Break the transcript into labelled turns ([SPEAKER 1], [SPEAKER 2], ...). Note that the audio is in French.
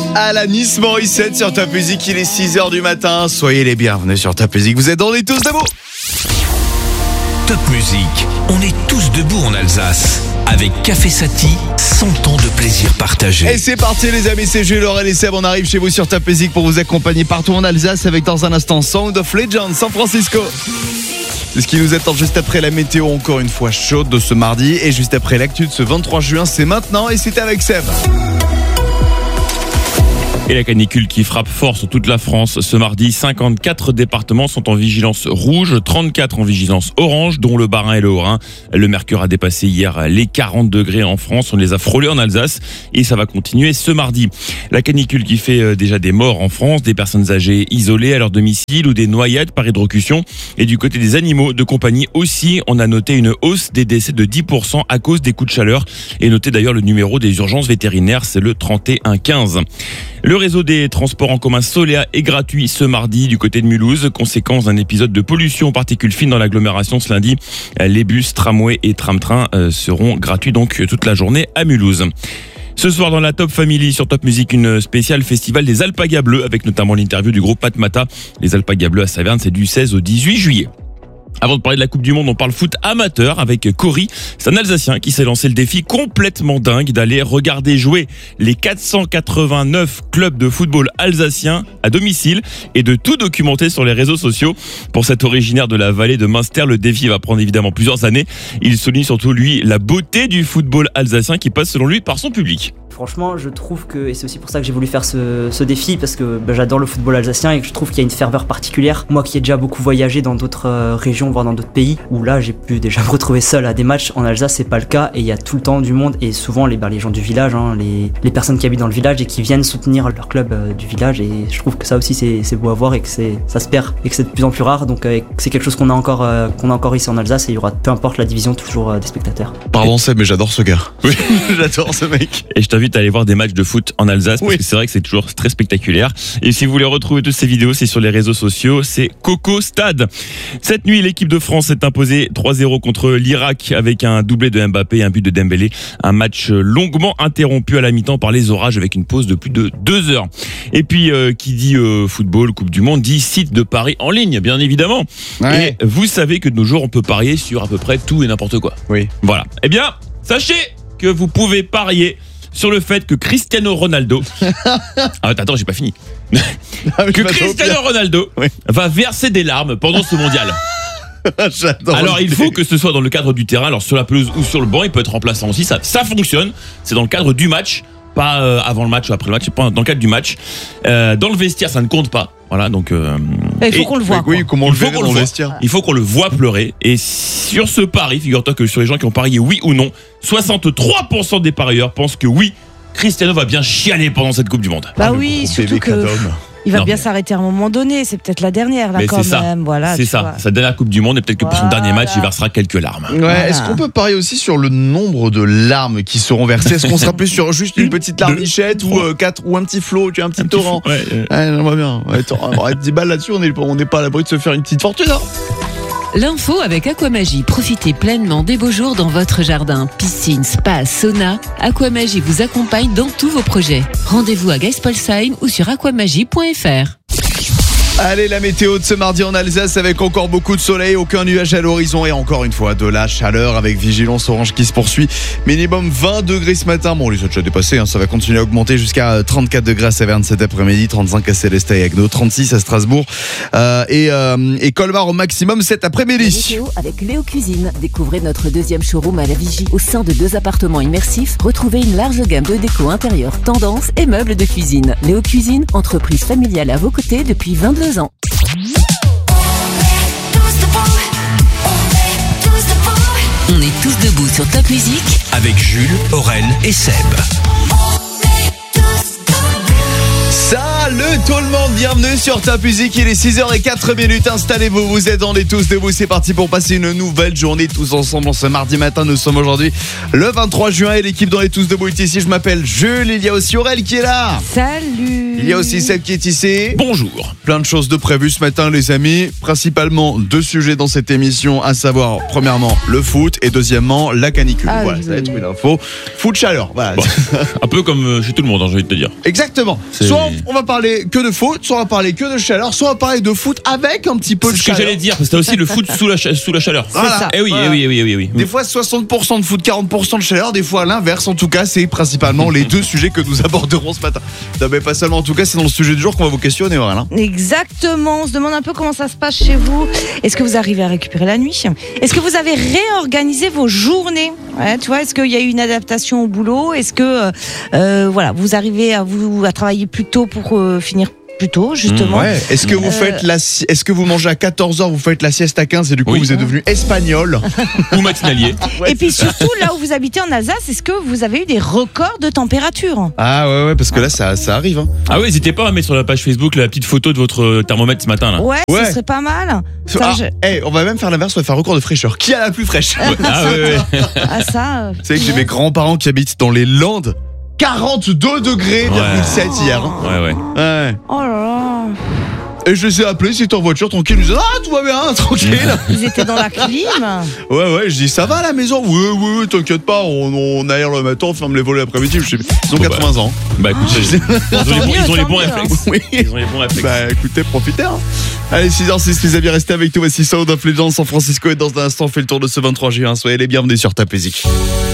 [SPEAKER 1] Alanis Morissette sur Top Music, il est 6h du matin. Soyez les bienvenus sur Top Music, vous êtes dans les tous debout.
[SPEAKER 2] Top Music, on est tous debout en Alsace. Avec Café Sati, 100 ans de plaisir partagé.
[SPEAKER 1] Et c'est parti les amis, c'est Jules, Aurel et Seb. On arrive chez vous sur Top Music pour vous accompagner partout en Alsace avec dans un instant Sound of Legend, San Francisco. C'est ce qui nous attend juste après la météo encore une fois chaude de ce mardi. Et juste après l'actu de ce 23 juin, c'est maintenant et c'est avec Seb.
[SPEAKER 3] Et la canicule qui frappe fort sur toute la France ce mardi. 54 départements sont en vigilance rouge, 34 en vigilance orange, dont le Bas-Rhin et le Haut-Rhin. Le mercure a dépassé hier les 40 degrés en France. On les a frôlés en Alsace et ça va continuer ce mardi. La canicule qui fait déjà des morts en France, des personnes âgées isolées à leur domicile ou des noyades par hydrocution. Et du côté des animaux de compagnie aussi, on a noté une hausse des décès de 10% à cause des coups de chaleur. Et notez d'ailleurs le numéro des urgences vétérinaires, c'est le 3115. Le réseau des transports en commun Solea est gratuit ce mardi du côté de Mulhouse, conséquence d'un épisode de pollution aux particules fines dans l'agglomération ce lundi. Les bus, tramways et tram-train seront gratuits donc toute la journée à Mulhouse. Ce soir dans la Top Family sur Top Music, une spéciale festival des Alpagas Bleus avec notamment l'interview du groupe Matmata. Les Alpagas Bleus à Saverne, c'est du 16 au 18 juillet. Avant de parler de la Coupe du Monde, on parle foot amateur avec Cory. C'est un Alsacien qui s'est lancé le défi complètement dingue d'aller regarder jouer les 489 clubs de football alsaciens à domicile et de tout documenter sur les réseaux sociaux. Pour cet originaire de la vallée de Münster, le défi va prendre évidemment plusieurs années. Il souligne surtout, lui, la beauté du football alsacien qui passe selon lui par son public.
[SPEAKER 4] Franchement, je trouve que, et c'est aussi pour ça que j'ai voulu faire ce défi, parce que j'adore le football alsacien et que je trouve qu'il y a une ferveur particulière. Moi qui ai déjà beaucoup voyagé dans d'autres régions, voire dans d'autres pays, où là j'ai pu déjà me retrouver seul à des matchs, en Alsace c'est pas le cas et il y a tout le temps du monde et souvent les gens du village, les personnes qui habitent dans le village et qui viennent soutenir leur club du village, et je trouve que ça aussi c'est beau à voir et que ça se perd et que c'est de plus en plus rare, donc c'est quelque chose qu'on a encore ici en Alsace et il y aura peu importe la division toujours des spectateurs.
[SPEAKER 1] Pardon Seb, mais j'adore ce gars. Oui, j'adore ce mec.
[SPEAKER 3] Et je t'invite à aller voir des matchs de foot en Alsace parce que c'est vrai que c'est toujours très spectaculaire. Et si vous voulez retrouver toutes ces vidéos, c'est sur les réseaux sociaux, c'est Coco Stade. Cette nuit, l'équipe de France s'est imposée 3-0 contre l'Irak avec un doublé de Mbappé et un but de Dembélé. Un match longuement interrompu à la mi-temps par les orages avec une pause de plus de 2 heures. Et puis, qui dit football, Coupe du Monde, dit site de paris en ligne, bien évidemment. Ouais. Et vous savez que de nos jours, on peut parier sur à peu près tout et n'importe quoi. Oui. Voilà. Eh bien, sachez que vous pouvez parier sur le fait que Cristiano Ronaldo attends, j'ai pas fini. Que Cristiano Ronaldo va verser des larmes pendant ce mondial. J'adore. Alors il faut que ce soit dans le cadre du terrain, alors sur la pelouse ou sur le banc, il peut être remplaçant aussi, ça fonctionne. C'est dans le cadre du match, pas avant le match ou après le match, c'est dans le cadre du match. Dans le vestiaire, ça ne compte pas. Voilà, donc
[SPEAKER 5] il faut qu'on le voit.
[SPEAKER 1] Oui, comment on le verrait dans le vestiaire.
[SPEAKER 3] Il faut qu'on le voit pleurer. Et sur ce pari, figure-toi que sur les gens qui ont parié oui ou non, 63% des parieurs pensent que oui, Cristiano va bien chialer pendant cette Coupe du Monde.
[SPEAKER 5] Bah oui, surtout que il va bien s'arrêter à un moment donné. C'est peut-être la dernière là,
[SPEAKER 3] mais
[SPEAKER 5] quand
[SPEAKER 3] c'est
[SPEAKER 5] même.
[SPEAKER 3] Ça.
[SPEAKER 5] Voilà,
[SPEAKER 3] c'est ça. Sa dernière Coupe du Monde et peut-être que pour son dernier match, il versera quelques larmes.
[SPEAKER 1] Ouais. Voilà. Est-ce qu'on peut parier aussi sur le nombre de larmes qui seront versées? Est-ce qu'on sera plus sur juste une petite larmichette ou 4 ou un petit flot, tu as un petit torrent? Ouais, j'aimerais bien. Ouais, 10 balles là-dessus, on n'est pas à l'abri de se faire une petite fortune. Hein.
[SPEAKER 6] L'info avec Aquamagie. Profitez pleinement des beaux jours dans votre jardin. Piscine, spa, sauna. Aquamagie vous accompagne dans tous vos projets. Rendez-vous à Geispolsheim ou sur aquamagie.fr.
[SPEAKER 1] Allez, la météo de ce mardi en Alsace avec encore beaucoup de soleil, aucun nuage à l'horizon et encore une fois de la chaleur avec vigilance orange qui se poursuit. Minimum 20 degrés ce matin. Bon, on les a déjà dépassés, ça va continuer à augmenter jusqu'à 34 degrés à Saverne cet après-midi, 35 à Célestat et Agno, 36 à Strasbourg et Colmar au maximum cet après-midi.
[SPEAKER 7] Météo avec Léo Cuisine. Découvrez notre deuxième showroom à la Vigie. Au sein de 2 appartements immersifs, retrouvez une large gamme de déco intérieure, tendance et meubles de cuisine. Léo Cuisine, entreprise familiale à vos côtés depuis 22 ans.
[SPEAKER 6] On est tous debout sur Top Music
[SPEAKER 2] avec Jules, Aurel et Seb.
[SPEAKER 1] Salut tout le monde, bienvenue sur Top Music, il est 6h04, installez-vous, vous êtes dans les tous debout, c'est parti pour passer une nouvelle journée tous ensemble ce mardi matin. Nous sommes aujourd'hui le 23 juin et l'équipe dans les tous debout est ici. Je m'appelle Jules, il y a aussi Aurel qui est là.
[SPEAKER 5] Salut.
[SPEAKER 1] Il y a aussi Seb qui est ici.
[SPEAKER 3] Bonjour.
[SPEAKER 1] Plein de choses de prévues ce matin les amis, principalement 2 sujets dans cette émission, à savoir premièrement le foot et deuxièmement la canicule.
[SPEAKER 5] Ah,
[SPEAKER 1] voilà,
[SPEAKER 5] oui,
[SPEAKER 1] ça va être
[SPEAKER 5] oui.
[SPEAKER 1] une info. Foot chaleur, voilà.
[SPEAKER 3] Bon, un peu comme chez tout le monde, j'ai envie de te dire.
[SPEAKER 1] Exactement.
[SPEAKER 3] C'est-
[SPEAKER 1] Soit on va parler que de foot, soit on va parler que de chaleur, soit on va parler de foot avec un petit peu
[SPEAKER 3] C'est
[SPEAKER 1] de
[SPEAKER 3] ce que
[SPEAKER 1] chaleur.
[SPEAKER 3] j'allais dire, parce que t'as aussi le foot sous la chaleur.
[SPEAKER 1] Voilà.
[SPEAKER 5] ça.
[SPEAKER 3] Eh oui,
[SPEAKER 1] Voilà.
[SPEAKER 3] eh oui.
[SPEAKER 1] Des fois 60% de foot, 40% de chaleur, des fois l'inverse. En tout cas, c'est principalement les 2 sujets que nous aborderons ce matin. Non, mais pas seulement, en tout cas, c'est dans le sujet du jour qu'on va vous questionner, Aurel, hein.
[SPEAKER 5] Exactement, on se demande un peu comment ça se passe chez vous. Est-ce que vous arrivez à récupérer la nuit? Est-ce que vous avez réorganisé vos journées? Ouais, tu vois, est-ce qu'il y a eu une adaptation au boulot? Est-ce que voilà, vous arrivez à travailler plus tôt pour finir plus tôt, justement?
[SPEAKER 1] Ouais. Est-ce que vous faites est-ce que vous mangez à 14h, vous faites la sieste à 15 et du coup
[SPEAKER 3] Oui.
[SPEAKER 1] vous êtes devenu espagnol?
[SPEAKER 3] Ou matinalier.
[SPEAKER 5] Et puis surtout, là où vous habitez en Alsace, est-ce que vous avez eu des records de température?
[SPEAKER 1] Ah ouais, parce que là ça arrive, hein.
[SPEAKER 3] Ah ouais, n'hésitez pas à mettre sur la page Facebook la petite photo de votre thermomètre ce matin là.
[SPEAKER 5] Ouais,
[SPEAKER 1] Ouais.
[SPEAKER 5] ce serait pas mal. Ça,
[SPEAKER 1] Ah, on va même faire l'inverse, on va faire record de fraîcheur. Qui a la plus fraîche?
[SPEAKER 3] Ouais. Ah ouais.
[SPEAKER 5] Ah, ça.
[SPEAKER 1] C'est que j'ai mes grands-parents qui habitent dans les Landes. 42 degrés,
[SPEAKER 3] Ouais.
[SPEAKER 1] 7 hier. Hein.
[SPEAKER 3] Ouais.
[SPEAKER 1] Ouais.
[SPEAKER 5] Oh là là.
[SPEAKER 1] Et je les ai appelés, c'était en voiture, tranquille. Ils me disaient, ah, tout va bien, tranquille.
[SPEAKER 5] Ils étaient dans la clim.
[SPEAKER 1] Ouais, je dis, ça va à la maison? Oui, t'inquiète pas, on aère le matin, on ferme les volets l'après-midi. Ils ont
[SPEAKER 3] Bon,
[SPEAKER 1] 80 ans.
[SPEAKER 3] Bah écoute, ils ont les bons réflexes.
[SPEAKER 1] Oui.
[SPEAKER 3] Ils ont les bons réflexes.
[SPEAKER 1] Bah écoutez, profitez. Hein. Allez, 6h06, les amis, restez avec nous. Voici Sound of Legends, San Francisco. Et dans un instant, on fait le tour de ce 23 juin. Soyez les bienvenus sur Top Music.